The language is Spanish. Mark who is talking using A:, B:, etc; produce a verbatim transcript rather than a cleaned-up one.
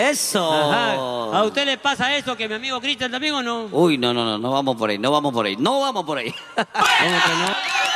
A: eso.
B: Ajá. ¿A usted le pasa eso que mi amigo Cristian también o no?
A: Uy, no, no, no, no vamos por ahí, no vamos por ahí, no vamos por ahí.
B: ¿Cómo que no?